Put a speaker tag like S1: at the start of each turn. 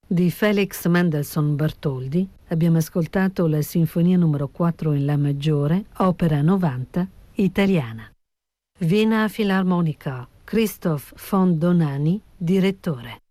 S1: Di Felix Mendelssohn Bartholdy abbiamo ascoltato la Sinfonia numero 4 in La maggiore, opera 90, italiana. Vienna Philharmonica, Christoph von Donani, direttore.